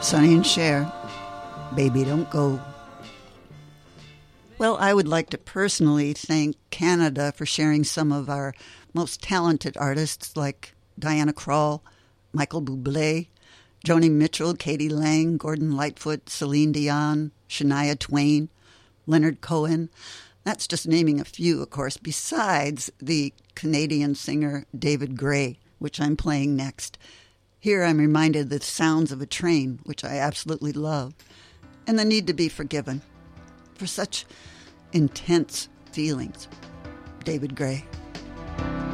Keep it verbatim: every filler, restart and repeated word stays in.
Sonny and Cher, Baby Don't Go. Well, I would like to personally thank Canada for sharing some of our most talented artists like Diana Krall, Michael Bublé, Joni Mitchell, Katie Lang, Gordon Lightfoot, Celine Dion, Shania Twain, Leonard Cohen. That's just naming a few, of course, besides the Canadian singer David Gray, which I'm playing next. Here I'm reminded of the sounds of a train, which I absolutely love, and the need to be forgiven for such intense feelings. David Gray.